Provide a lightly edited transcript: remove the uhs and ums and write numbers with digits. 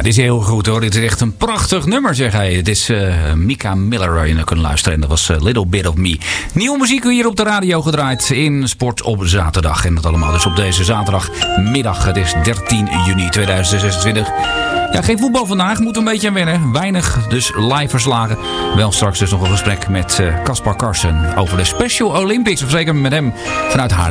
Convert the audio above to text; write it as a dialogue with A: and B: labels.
A: is heel goed hoor. Dit is echt een prachtig nummer, zeg hij. Het is Mika Miller waar je naar kunt luisteren. En dat was Little Bit of Me. Nieuwe muziek hier op de radio gedraaid in Sport op zaterdag. En dat allemaal dus op deze zaterdagmiddag. Het is 13 juni 2026. Ja, geen voetbal vandaag. Moeten een beetje aan wennen. Weinig dus live verslagen. Wel straks dus nog een gesprek met Caspar Carsten over de Special Olympics. Of zeker met hem vanuit Haarlem.